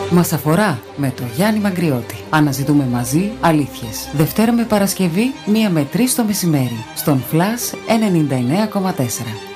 Μας αφορά με το Γιάννη Μαγκριώτη. Αναζητούμε μαζί αλήθειες. Δευτέρα με Παρασκευή 1 με 3 το μεσημέρι. Στον Flash 99,4.